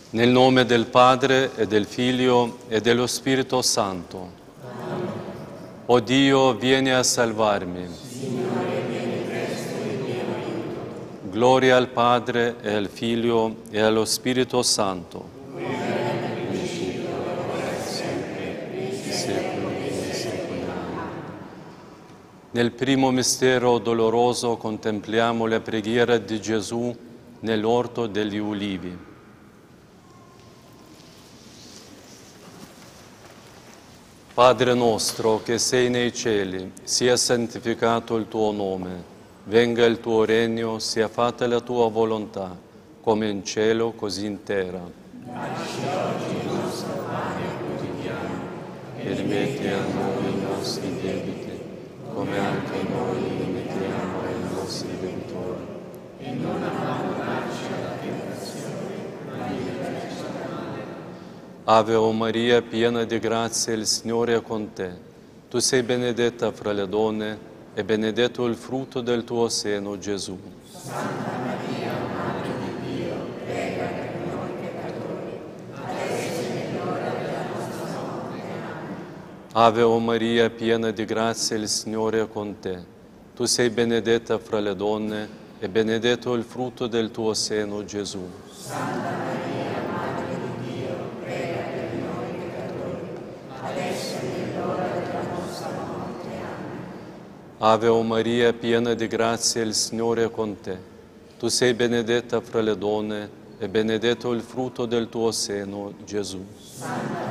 Nel nome del Padre e del Figlio e dello Spirito Santo. Amen. O Dio, vieni a salvarmi. Signore, vieni presto in mio aiuto. Gloria al Padre e al Figlio e allo Spirito Santo. Nel primo mistero doloroso contempliamo la preghiera di Gesù nell'orto degli ulivi. Padre nostro che sei nei cieli, sia santificato il tuo nome, venga il tuo regno, sia fatta la tua volontà, come in cielo così in terra. Dacci oggi il nostro pane quotidiano E rimetti a noi i nostri debiti, come anche noi li rimettiamo ai nostri debitori. e non abbandonarci alla tentazione, ma liberaci dal male. Ave o Maria, piena di grazia, il Signore è con te. Tu sei benedetta fra le donne e benedetto il frutto del tuo seno, Gesù. Santa Maria, Madre di Dio, prega per noi peccatori, adesso è l'ora della nostra morte. Amen. Ave o Maria, piena di grazia, il Signore è con te. Tu sei benedetta fra le donne e benedetto il frutto del tuo seno, Gesù. Santa Maria, Madre di Dio, prega per noi peccatori, adesso è l'ora della nostra morte. Amen. Ave o Maria, piena di grazia, il Signore è con te. Tu sei benedetta fra le donne e benedetto il frutto del tuo seno, Gesù. Santa